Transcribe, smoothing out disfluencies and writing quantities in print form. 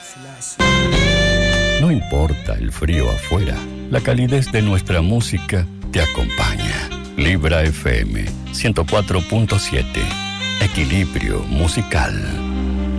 No importa el frío afuera, la calidez de nuestra música te acompaña. Libra FM 104.7. Equilibrio musical.